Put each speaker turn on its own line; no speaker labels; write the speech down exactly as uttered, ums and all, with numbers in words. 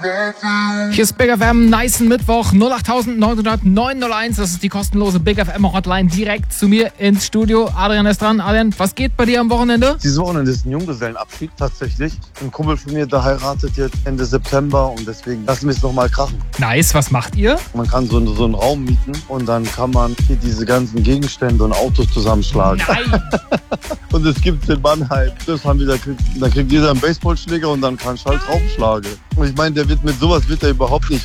Hier ist Big F M, nice Mittwoch, null acht neun null neun null eins, das ist die kostenlose Big F M Hotline direkt zu mir ins Studio. Adrian ist dran. Adrian, was geht bei dir am Wochenende?
Dieses Wochenende ist ein Junggesellenabschied tatsächlich. Ein Kumpel von mir, der heiratet jetzt Ende September und deswegen lassen wir es nochmal krachen.
Nice, was macht ihr?
Man kann so, so einen Raum mieten und dann kann man hier diese ganzen Gegenstände und Autos zusammenschlagen.
Nein!
Und es gibt den Mannheim. Das haben wir, da kriegt, da kriegt jeder einen Baseballschläger und dann kann ich halt draufschlagen. Und ich meine, der wird mit sowas wird er überhaupt nicht